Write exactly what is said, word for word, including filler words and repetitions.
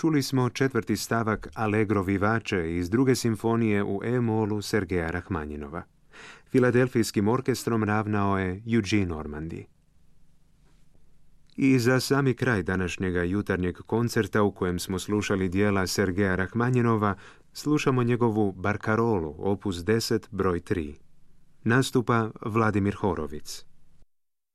Čuli smo četvrti stavak Allegro vivace iz druge simfonije u E-molu Sergeja Rahmanjinova. Filadelfijskim orkestrom ravnao je Eugene Ormandy. I za sami kraj današnjega jutarnjeg koncerta u kojem smo slušali dijela Sergeja Rahmanjinova, slušamo njegovu Barkarolu, opus deset, broj tri. Nastupa Vladimir Horovic.